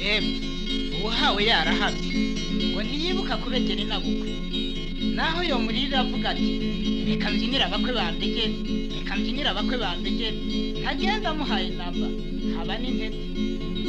emwe uwahawe yarahabye ngo ntiyibuka kubegera inabukwe naho yo murira avuga ati reka mbyinira abakwe bandegere reka mbyinira abakwe bandegere ntagenda amuhaye namba haba n'intete